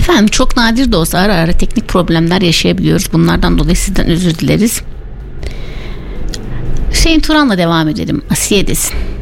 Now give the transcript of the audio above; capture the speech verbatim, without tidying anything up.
Efendim çok nadir de olsa ara ara teknik problemler yaşayabiliyoruz. Bunlardan dolayı sizden özür dileriz. Hüseyin Turan'la devam edelim. Asiye desin.